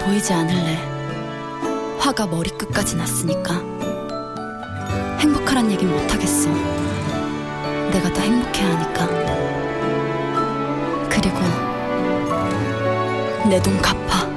보이지 않을래. 화가 머리끝까지 났으니까. 행복하란 얘긴 못하겠어. 내가 더 행복해야 하니까. 그리고 내 돈 갚아.